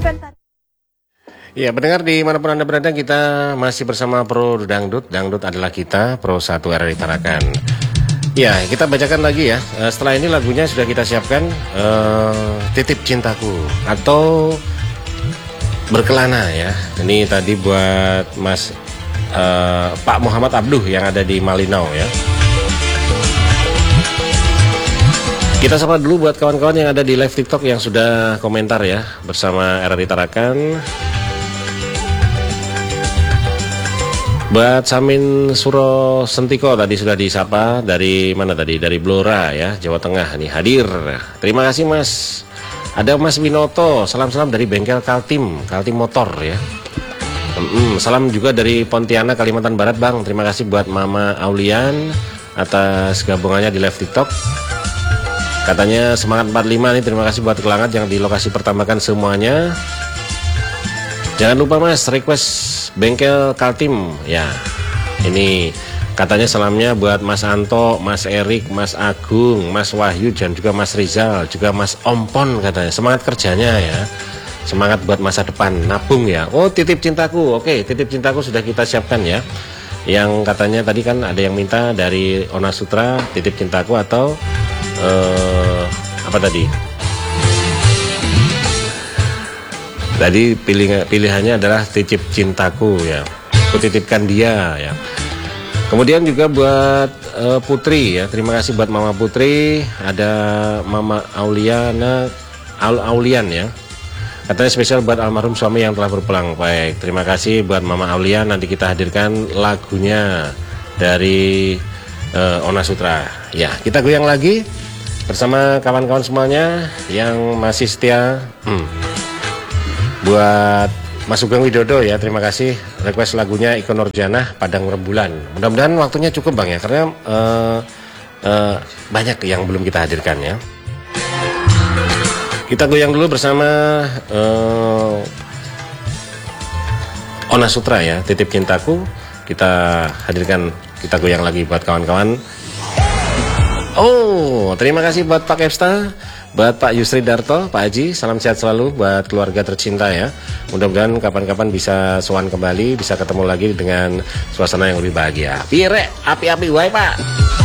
inventaris. Ya, pendengar dimanapun Anda berada, kita masih bersama Pro Dangdut. Dangdut adalah kita, Pro 1 RRI Tarakan. Ya, kita bacakan lagi ya. Setelah ini lagunya sudah kita siapkan, Titip Cintaku atau Berkelana ya. Ini tadi buat Mas Pak Muhammad Abduh yang ada di Malinau ya. Kita sapa dulu buat kawan-kawan yang ada di live TikTok yang sudah komentar ya bersama RRI Tarakan. Buat Samin Suro Sentiko tadi sudah disapa dari mana tadi? Dari Blora ya, Jawa Tengah nih hadir. Terima kasih Mas. Ada Mas Winoto, salam-salam dari bengkel Kaltim Motor ya. Salam juga dari Pontianak, Kalimantan Barat Bang. Terima kasih buat Mama Aulian atas gabungannya di live TikTok. Katanya semangat 45 nih, terima kasih buat Kelangat yang di lokasi pertambakan semuanya. Jangan lupa Mas, request bengkel Kaltim ya. Ini katanya salamnya buat Mas Anto, Mas Erik, Mas Agung, Mas Wahyu dan juga Mas Rizal, juga Mas Ompon katanya. Semangat kerjanya ya. Semangat buat masa depan, nabung ya. Oh, Titip Cintaku. Oke, Titip Cintaku sudah kita siapkan ya. Yang katanya tadi kan ada yang minta dari Ona Sutra, Titip Cintaku atau apa tadi? Tadi pilihannya adalah Titip Cintaku ya. Kutitipkan dia ya. Kemudian juga buat Putri ya. Terima kasih buat Mama Putri. Ada Mama Aulian ya. Katanya spesial buat almarhum suami yang telah berpulang. Baik, terima kasih buat Mama Aulian. Nanti kita hadirkan lagunya dari Ona Sutra. Ya, kita goyang lagi bersama kawan-kawan semuanya yang masih setia. Buat Mas Sugeng Widodo ya, terima kasih request lagunya Iko Nurjanah Padang Rembulan. Mudah-mudahan waktunya cukup Bang ya, karena banyak yang belum kita hadirkan ya. Kita goyang dulu bersama Ona Sutra ya, Titip Cintaku. Kita hadirkan, kita goyang lagi buat kawan-kawan. Oh, terima kasih buat Pak Kepsta, buat Pak Yusri Darto, Pak Haji, salam sehat selalu buat keluarga tercinta ya. Mudah-mudahan kapan-kapan bisa sowan kembali, bisa ketemu lagi dengan suasana yang lebih bahagia. Pire, api-api wae Pak.